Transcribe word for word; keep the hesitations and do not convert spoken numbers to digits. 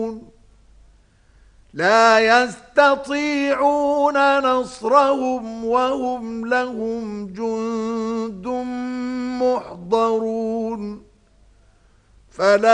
لا يستطيعون نصرهم وهم لهم جند محضرون. فلا